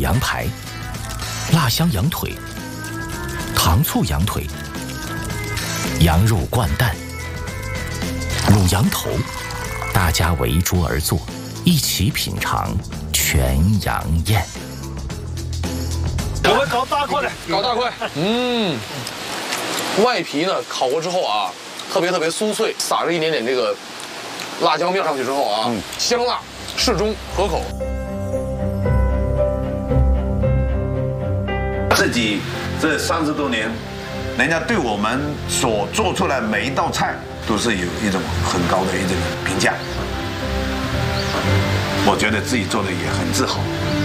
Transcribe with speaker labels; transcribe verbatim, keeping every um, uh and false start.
Speaker 1: 羊排、辣香羊腿、糖醋羊腿、羊肉灌蛋、卤羊头，大家围桌而坐，一起品尝全羊宴。
Speaker 2: 我们搞大块的，
Speaker 3: 搞大块。嗯，外皮呢烤过之后啊，特别特别酥脆，撒上一点点这个辣椒面上去之后啊，嗯、香辣适中可口。
Speaker 4: 自己这三十多年，人家对我们所做出来每一道菜都是有一种很高的一种评价，我觉得自己做的也很自豪。